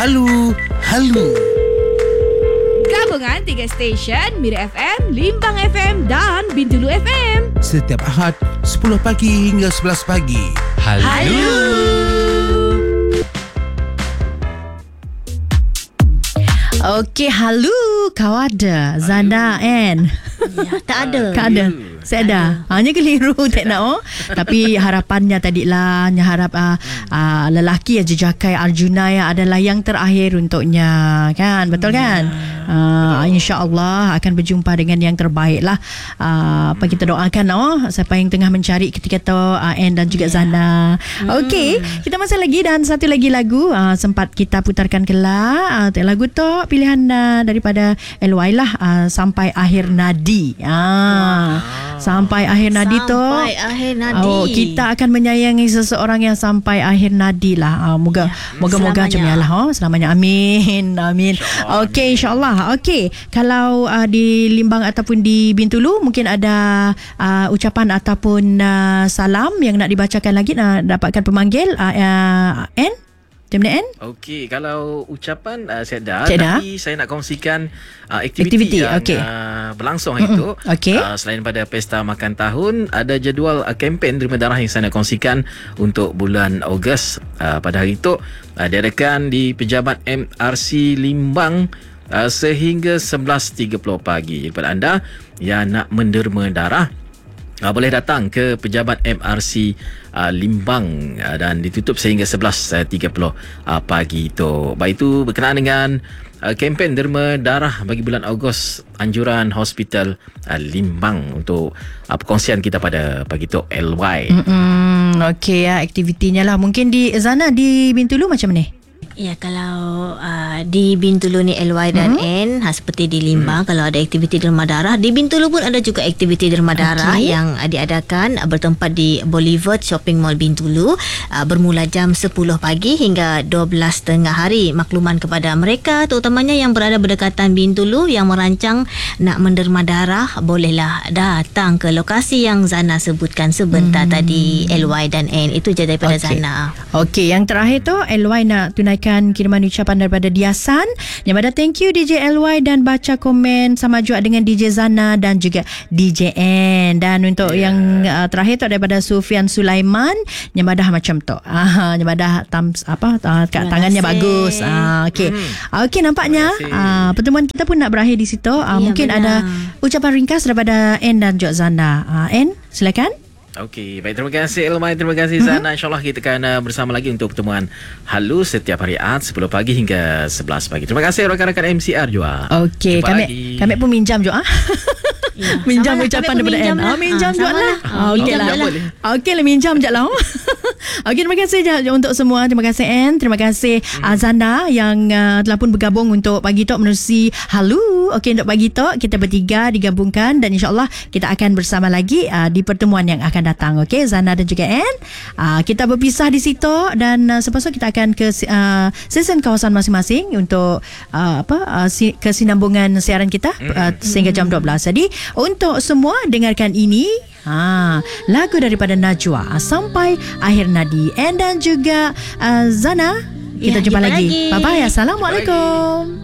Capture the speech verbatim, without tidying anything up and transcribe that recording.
Halu, halu. Gabungan tiga stesen, Mira F M, Limbang F M dan Bintulu F M. Setiap Ahad sepuluh pagi hingga sebelas pagi. Halu. Halu. Okey, halu. Kau ada Zana N. Ya, tak ada. Tak ada. Saya ada. Hanya keliru tak nak oh. Tapi harapannya tadi lah, harap uh, uh, lelaki yang jejakai Arjuna yang adalah yang terakhir untuknya, kan? Betul kan? Uh, InsyaAllah akan berjumpa dengan yang terbaik lah. Uh, apa kita doakan oh, siapa yang tengah mencari ketika tu uh, Anne dan juga yeah. Zana. Okey, kita masih lagi dan satu lagi lagu uh, sempat kita putarkan kelak. Uh, lagu tu pilihan uh, daripada L Y lah, uh, Sampai Akhir Nadi. Ah. Uh, Sampai akhir nadi tu. Sampai akhir nadi. Oh, kita akan menyayangi seseorang yang sampai akhir nadi lah. Uh, moga, ya, moga-moga macam lah. Oh, selamanya. Amin. Amin. Okey, insyaAllah. Okey, kalau uh, di Limbang ataupun di Bintulu mungkin ada uh, ucapan ataupun uh, salam yang nak dibacakan lagi, nak dapatkan pemanggil uh, uh, N. Macam mana N? Okey, kalau ucapan uh, saya dah, Cik tapi dah. saya nak kongsikan uh, aktiviti, aktiviti yang okay. uh, berlangsung hari itu. Okay. Uh, selain pada pesta makan tahun, ada jadual uh, kempen terima darah yang saya nak kongsikan untuk bulan Ogos. Uh, pada hari itu uh, diadakan di Pejabat M R C Limbang uh, sehingga sebelas tiga puluh pagi. Kepada anda yang nak menderma darah, Uh, boleh datang ke Pejabat M R C uh, Limbang uh, dan ditutup sehingga sebelas tiga puluh uh, pagi itu. Baik itu berkenaan dengan uh, kempen derma darah bagi bulan Ogos, anjuran Hospital uh, Limbang untuk uh, perkongsian kita pada pagi itu L Y. Mm-mm, okey ya, aktivitinya lah. Mungkin di Zana di Bintulu macam ni? Ya, kalau uh, di Bintulu ni L Y dan mm-hmm. N ha, seperti di Limbang, mm. kalau ada aktiviti derma darah, di Bintulu pun ada juga aktiviti derma darah okay. yang uh, diadakan uh, bertempat di Boulevard Shopping Mall Bintulu, uh, bermula jam sepuluh pagi hingga dua belas tengah hari. Makluman kepada mereka terutamanya yang berada berdekatan Bintulu yang merancang nak menderma darah, bolehlah datang ke lokasi yang Zana sebutkan sebentar mm. tadi, L Y dan N. Itu je daripada okay. Zana. Okey, yang terakhir tu L Y nak tunaikan kiriman ucapan daripada Diasan. Yang pada thank you D J L Y dan baca komen sama juga dengan D J Zana dan juga D J N. Dan untuk yeah. yang uh, terakhir tu daripada Sufian Sulaiman, yang madah macam tu. Ah, yang madah thumbs apa uh, tangannya kasih. Bagus. Ah, okey. Hmm. Okey, nampaknya uh, pertemuan kita pun nak berakhir di situ. Uh, yeah, mungkin benar. Ada ucapan ringkas daripada N dan juga Zana. Uh, N, silakan. Okey, baik, terima kasih Elmai, terima kasih Zana. Mm-hmm. InsyaAllah kita akan uh, bersama lagi untuk pertemuan halus setiap hari Ahad sepuluh pagi hingga sebelas pagi. Terima kasih rakan-rakan M C R juga. Okey, kami kami pun minjam juga. Ya, minjam ucapan daripada N. Ah, minjam ha, juga lah. Ah, okey lah. Okey lah, minjam je lah. Okey, terima kasih untuk semua. Terima kasih N, terima kasih hmm. Zana yang uh, telah pun bergabung untuk pagi tok menerusi halu. Okey, untuk pagi tok kita bertiga digabungkan dan insyaAllah kita akan bersama lagi uh, di pertemuan yang akan datang. Okey, Zana dan juga N. Uh, kita berpisah di situ dan uh, selepas itu kita akan ke uh, sesen kawasan masing-masing untuk uh, apa uh, si, kesinambungan siaran kita uh, sehingga jam dua belas. Jadi untuk semua dengarkan ini ha, lagu daripada Najwa, Sampai Akhir Nadi. N dan juga uh, Zana, kita ya, jumpa, jumpa lagi. lagi. Bye bye. Assalamualaikum.